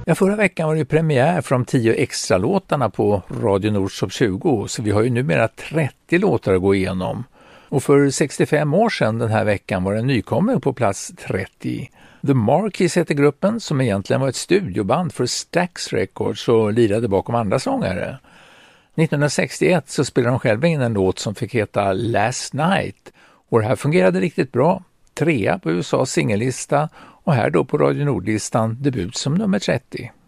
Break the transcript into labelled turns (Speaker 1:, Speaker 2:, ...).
Speaker 1: Ja, förra veckan var det premiär för de 10 extra låtarna på Radio Nords Top 20, så vi har ju numera 30 låtar att gå igenom. Och för 65 år sedan den här veckan var det en nykomling på plats 30. The Marquis heter gruppen, som egentligen var ett studioband för Stax Records och lirade bakom andra sångare. 1961 så spelade de själva in en låt som fick heta Last Night, och det här fungerade riktigt bra. 3 på USAs singellista och här då på Radio Nordlistan debut som nummer 30.